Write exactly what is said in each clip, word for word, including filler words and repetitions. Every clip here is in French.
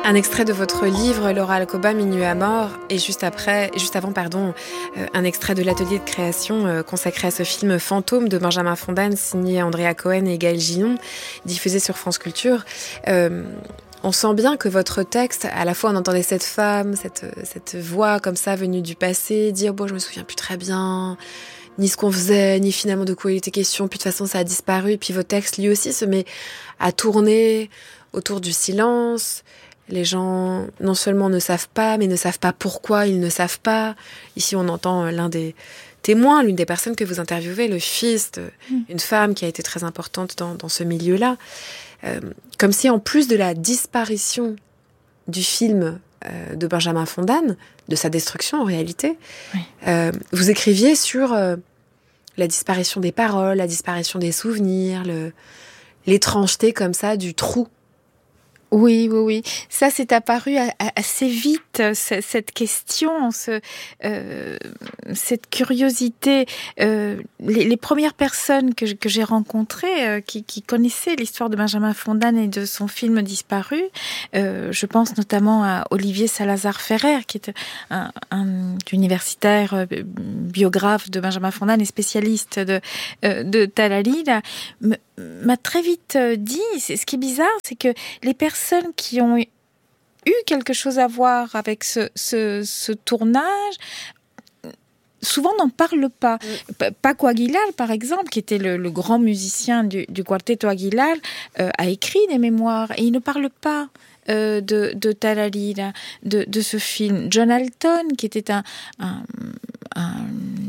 Un extrait de votre livre, Laura Alcoba, Minuit à mort, et juste après, juste avant, pardon, euh, un extrait de l'atelier de création euh, consacré à ce film Fantôme de Benjamin Fondane, signé Andrea Cohen et Gaël Gillon, diffusé sur France Culture. Euh, on sent bien que votre texte, à la fois on entendait cette femme, cette, cette voix comme ça venue du passé, dire bon, je me souviens plus très bien, ni ce qu'on faisait, ni finalement de quoi il était question, puis de toute façon ça a disparu, et puis votre texte lui aussi se met à tourner autour du silence. Les gens, non seulement ne savent pas, mais ne savent pas pourquoi ils ne savent pas. Ici, on entend l'un des témoins, l'une des personnes que vous interviewez, le fils d'une femme qui a été très importante dans, dans ce milieu-là. Euh, comme si, en plus de la disparition du film euh, de Benjamin Fondane, de sa destruction en réalité, oui. euh, vous écriviez sur euh, la disparition des paroles, la disparition des souvenirs, le, l'étrangeté comme ça du trou. Oui, oui, oui. Ça, c'est apparu assez vite, cette question, ce, euh, cette curiosité. Euh, les, les premières personnes que, que j'ai rencontrées, euh, qui, qui connaissaient l'histoire de Benjamin Fondane et de son film disparu, euh, je pense notamment à Olivier Salazar-Ferrer, qui est un, un universitaire biographe de Benjamin Fondane et spécialiste de, de Talalila, m'a très vite dit, c'est, ce qui est bizarre, c'est que les personnes qui ont eu quelque chose à voir avec ce, ce, ce tournage, souvent n'en parlent pas. Mm. Paco Aguilar, par exemple, qui était le, le grand musicien du, du Quarteto Aguilar, euh, a écrit des mémoires et il ne parle pas euh, de, de Talalila, de, de ce film. John Alton, qui était un... un, un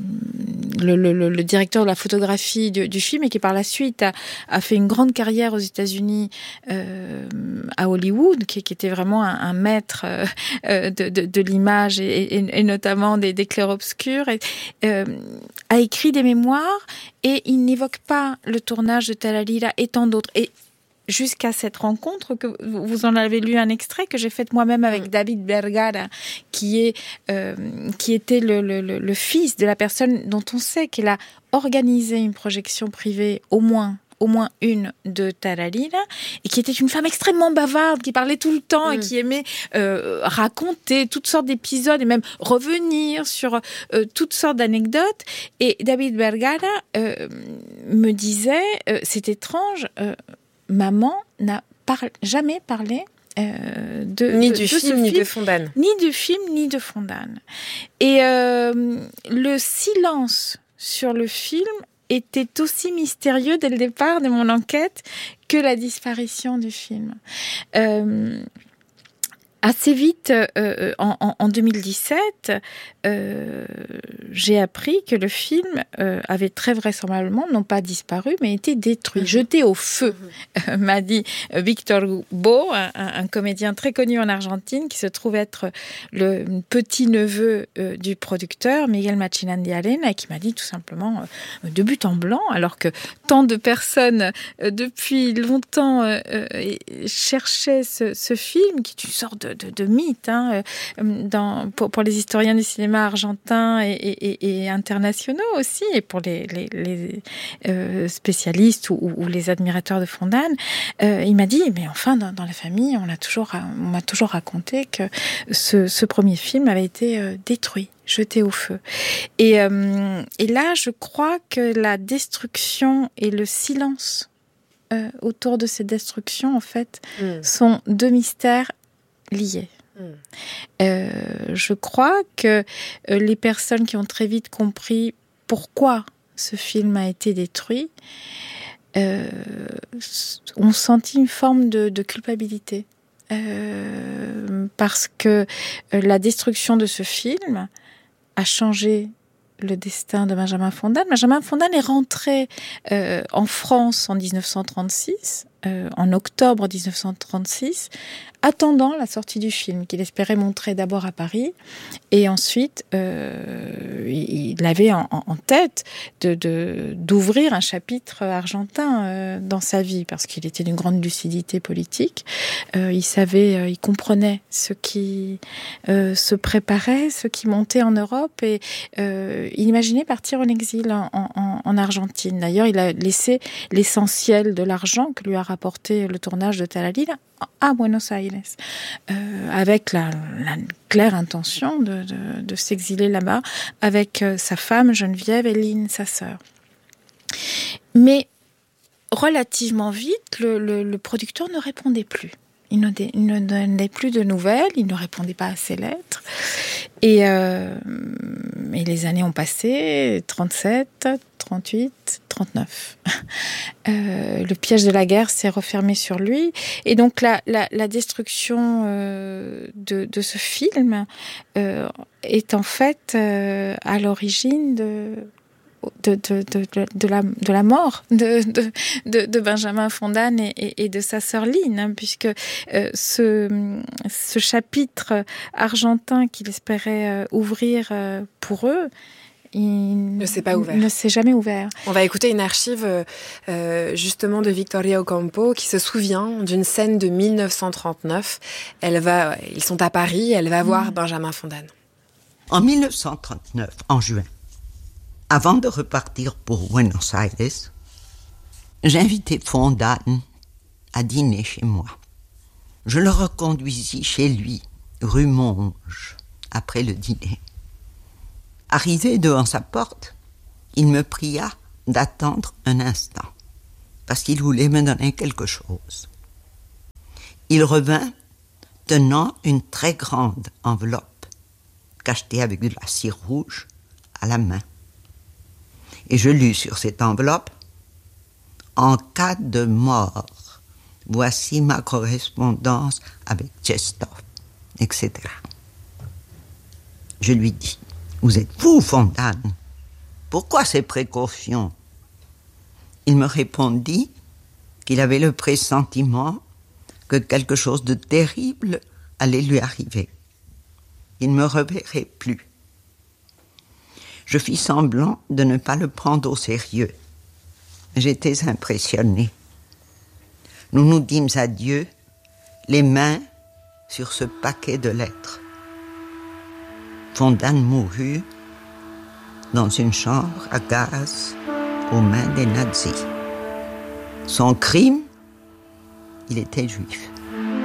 Le, le, le directeur de la photographie du, du film et qui par la suite a, a fait une grande carrière aux États-Unis, euh, à Hollywood, qui, qui était vraiment un, un maître euh, de, de, de l'image et, et, et notamment des, des clairs-obscurs, et, euh, a écrit des mémoires et il n'évoque pas le tournage de Talalila et tant d'autres. Et jusqu'à cette rencontre, que vous en avez lu un extrait, que j'ai faite moi-même avec mmh. David Vergara, qui, est, euh, qui était le, le, le fils de la personne dont on sait qu'elle a organisé une projection privée, au moins, au moins une, de Talalila, et qui était une femme extrêmement bavarde, qui parlait tout le temps mmh. et qui aimait euh, raconter toutes sortes d'épisodes et même revenir sur euh, toutes sortes d'anecdotes. Et David Vergara euh, me disait, euh, c'est étrange, euh, maman n'a par- jamais parlé euh, de ni de, du de film, film, ni de Fondane. Ni du film, ni de Fondane. Et euh, le silence sur le film était aussi mystérieux dès le départ de mon enquête que la disparition du film. Euh, Assez vite, euh, en, en deux mille dix-sept, euh, j'ai appris que le film euh, avait très vraisemblablement non pas disparu, mais été détruit, mmh. jeté au feu, mmh. euh, m'a dit Victor Hugo, un, un comédien très connu en Argentine, qui se trouve être le petit-neveu euh, du producteur, Miguel Machinandi Arena, et qui m'a dit tout simplement euh, de but en blanc, alors que tant de personnes euh, depuis longtemps euh, euh, cherchaient ce, ce film, qui est une sorte de De, de mythe hein, dans, pour, pour les historiens du cinéma argentin et, et, et internationaux aussi, et pour les, les, les euh, spécialistes ou, ou les admirateurs de Fondane. Euh, il m'a dit, mais enfin, dans, dans la famille, on, a toujours, on m'a toujours raconté que ce, ce premier film avait été euh, détruit, jeté au feu. Et, euh, et là, je crois que la destruction et le silence euh, autour de cette destruction, en fait, mmh. sont deux mystères liés. Mmh. Euh, je crois que euh, les personnes qui ont très vite compris pourquoi ce film a été détruit euh, ont senti une forme de, de culpabilité. Euh, parce que euh, la destruction de ce film a changé le destin de Benjamin Fondane. Benjamin Fondane est rentré euh, en France en dix-neuf cent trente-six, euh, en octobre dix-neuf cent trente-six, attendant la sortie du film, qu'il espérait montrer d'abord à Paris, et ensuite euh, il avait en, en tête de, de, d'ouvrir un chapitre argentin euh, dans sa vie, parce qu'il était d'une grande lucidité politique. Euh, il savait, euh, il comprenait ce qui euh, se préparait, ce qui montait en Europe, et euh, il imaginait partir en exil en, en, en Argentine. D'ailleurs, il a laissé l'essentiel de l'argent que lui a rapporté le tournage de Talalila à Buenos Aires, euh, avec la, la claire intention de, de, de s'exiler là-bas, avec euh, sa femme Geneviève et Lynn, sa sœur. Mais relativement vite, le, le, le producteur ne répondait plus. Il ne, il ne donnait plus de nouvelles, il ne répondait pas à ses lettres. Et, euh, et les années ont passé, trente-sept, trente-huit, trente-neuf. Euh, le piège de la guerre s'est refermé sur lui. Et donc la, la, la destruction euh, de, de ce film euh, est en fait euh, à l'origine de... De, de, de, de, la, de la mort de, de, de, de Benjamin Fondan et, et, et de sa sœur Lynn, hein, puisque euh, ce, ce chapitre argentin qu'il espérait euh, ouvrir euh, pour eux, il ne s'est pas ouvert. Ne s'est jamais ouvert. On va écouter une archive euh, justement de Victoria Ocampo qui se souvient d'une scène de mille neuf cent trente-neuf. Elle va, ils sont à Paris, elle va voir mmh. Benjamin Fondan. En mille neuf cent trente-neuf, en juin, avant de repartir pour Buenos Aires, j'ai invité Fondan à dîner chez moi. Je le reconduisis chez lui, rue Monge, après le dîner. Arrivé devant sa porte, il me pria d'attendre un instant, parce qu'il voulait me donner quelque chose. Il revint tenant une très grande enveloppe, cachetée avec de la cire rouge, à la main. Et je lus sur cette enveloppe « En cas de mort, voici ma correspondance avec Tchestov, et cetera » Je lui dis « Vous êtes fou, Fondan. Pourquoi ces précautions ?» Il me répondit qu'il avait le pressentiment que quelque chose de terrible allait lui arriver. Il ne me reverrait plus. Je fis semblant de ne pas le prendre au sérieux. J'étais impressionné. Nous nous dîmes adieu, les mains sur ce paquet de lettres. Fondan mourut dans une chambre à gaz aux mains des nazis. Son crime, il était juif.